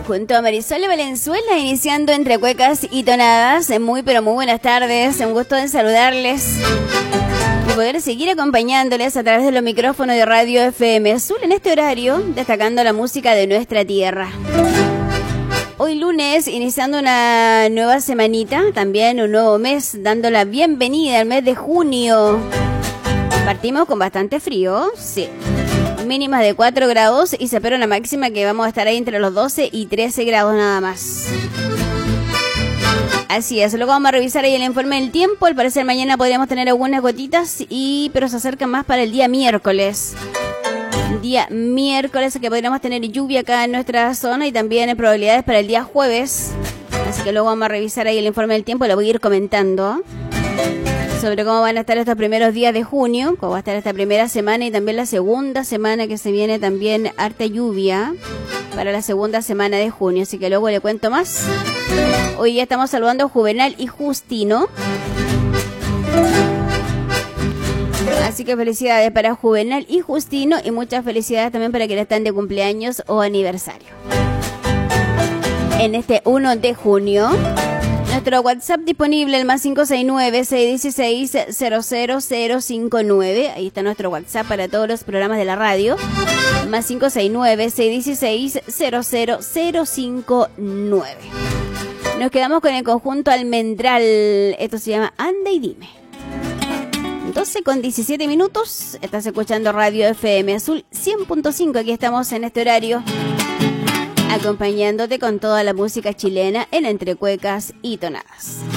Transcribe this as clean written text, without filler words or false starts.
junto a Marisol Valenzuela, iniciando entre cuecas y tonadas. Muy pero muy buenas tardes, un gusto en saludarles y poder seguir acompañándoles a través de los micrófonos de Radio FM Azul en este horario, destacando la música de nuestra tierra. Hoy lunes, iniciando una nueva semanita, también un nuevo mes, dando la bienvenida al mes de junio. Partimos con bastante frío, sí. Mínimas de 4 grados y se espera una máxima que vamos a estar ahí entre los 12 y 13 grados nada más. Así es, luego vamos a revisar ahí el informe del tiempo. Al parecer mañana podríamos tener algunas gotitas, pero se acerca más para el día miércoles. Día miércoles que podríamos tener lluvia acá en nuestra zona y también probabilidades para el día jueves. Así que luego vamos a revisar ahí el informe del tiempo y lo voy a ir comentando sobre cómo van a estar estos primeros días de junio, cómo va a estar esta primera semana y también la segunda semana, que se viene también harta lluvia para la segunda semana de junio, así que luego le cuento más. Hoy ya estamos saludando a Juvenal y Justino, así que felicidades para Juvenal y Justino y muchas felicidades también para quienes están de cumpleaños o aniversario en este 1 de junio. Nuestro WhatsApp disponible, el más 569-616-00059. Ahí está nuestro WhatsApp para todos los programas de la radio. Más 569-616-00059. Nos quedamos con el conjunto Almendral. Esto se llama Anda y Dime. 12:17. Estás escuchando Radio FM Azul 100.5. Aquí estamos en este horario, acompañándote con toda la música chilena en Entre Cuecas y Tonadas.